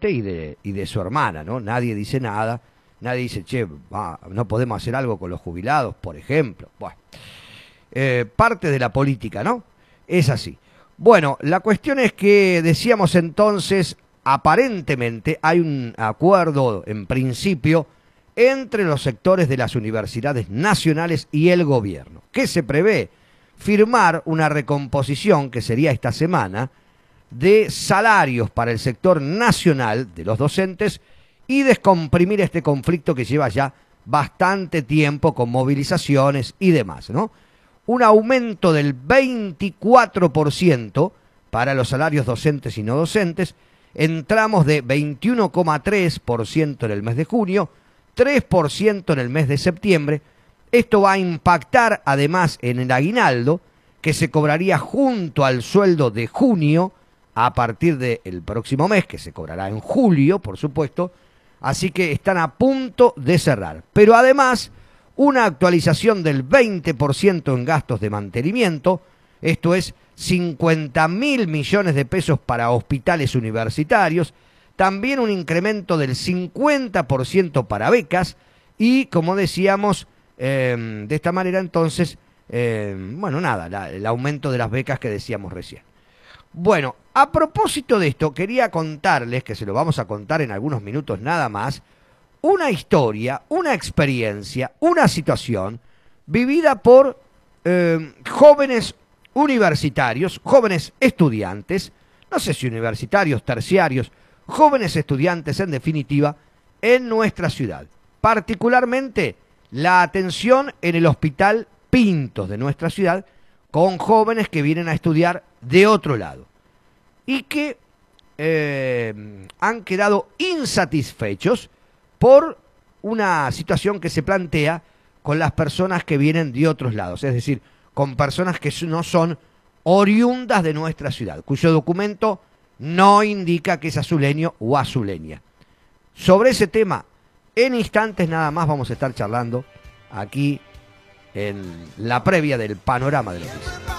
usted y de su hermana, ¿no? Nadie dice nada, nadie dice, che, no podemos hacer algo con los jubilados, por ejemplo. Bueno, parte de la política, ¿no? Es así. Bueno, la cuestión es que decíamos entonces, aparentemente hay un acuerdo en principio entre los sectores de las universidades nacionales y el gobierno, que se prevé firmar una recomposición, que sería esta semana, de salarios para el sector nacional de los docentes y descomprimir este conflicto que lleva ya bastante tiempo con movilizaciones y demás, ¿no? Un aumento del 24% para los salarios docentes y no docentes, en tramos de 21,3% en el mes de junio, 3% en el mes de septiembre. Esto va a impactar además en el aguinaldo, que se cobraría junto al sueldo de junio a partir del próximo mes, que se cobrará en julio, por supuesto. Así que están a punto de cerrar. Pero además, una actualización del 20% en gastos de mantenimiento, esto es 50.000 millones de pesos para hospitales universitarios, también un incremento del 50% para becas y, como decíamos, de esta manera entonces, bueno, nada, el aumento de las becas que decíamos recién. Bueno, a propósito de esto, quería contarles, que se lo vamos a contar en algunos minutos nada más, una historia, una experiencia, una situación vivida por jóvenes universitarios, jóvenes estudiantes, no sé si universitarios, terciarios, jóvenes estudiantes en definitiva, en nuestra ciudad. Particularmente la atención en el Hospital Pintos de nuestra ciudad, con jóvenes que vienen a estudiar de otro lado y que han quedado insatisfechos por una situación que se plantea con las personas que vienen de otros lados, es decir, con personas que no son oriundas de nuestra ciudad, cuyo documento no indica que es azuleño o azuleña. Sobre ese tema, en instantes nada más vamos a estar charlando aquí en la previa del panorama de noticias.